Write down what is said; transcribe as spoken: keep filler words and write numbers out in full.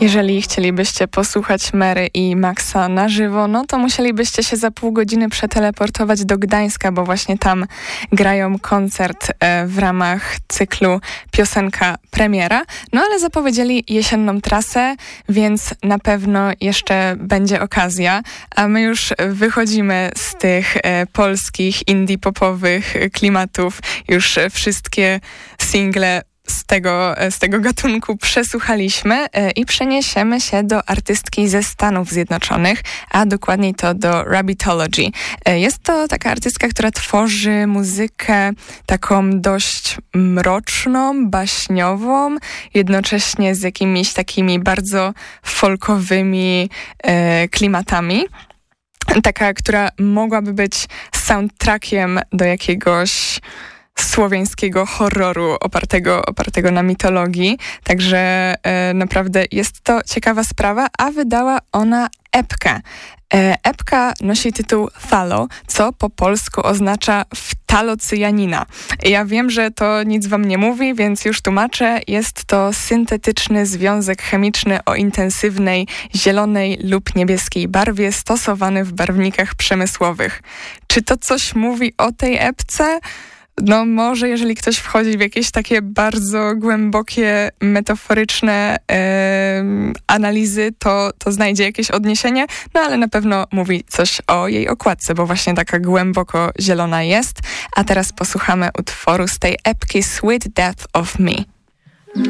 Jeżeli chcielibyście posłuchać Mary i Maxa na żywo, no to musielibyście się za pół godziny przeteleportować do Gdańska, bo właśnie tam grają koncert e, w ramach cyklu Piosenka Premiera. No ale zapowiedzieli jesienną trasę, więc na pewno jeszcze będzie okazja, a my już wychodzimy z tych e, polskich indie popowych klimatów. Już wszystkie single z tego, z tego gatunku przesłuchaliśmy i przeniesiemy się do artystki ze Stanów Zjednoczonych, a dokładniej to do Rabbitology. Jest to taka artystka, która tworzy muzykę taką dość mroczną, baśniową, jednocześnie z jakimiś takimi bardzo folkowymi e, klimatami. Taka, która mogłaby być soundtrackiem do jakiegoś słowiańskiego horroru opartego, opartego na mitologii. Także e, naprawdę jest to ciekawa sprawa, a wydała ona epkę. E, epka nosi tytuł Phalo, co po polsku oznacza wtalocyjanina. Ja wiem, że to nic wam nie mówi, więc już tłumaczę. Jest to syntetyczny związek chemiczny o intensywnej zielonej lub niebieskiej barwie stosowany w barwnikach przemysłowych. Czy to coś mówi o tej epce? No może jeżeli ktoś wchodzi w jakieś takie bardzo głębokie, metaforyczne e, analizy, to, to znajdzie jakieś odniesienie, no ale na pewno mówi coś o jej okładce, bo właśnie taka głęboko zielona jest. A teraz posłuchamy utworu z tej epki Sweet Death of Me.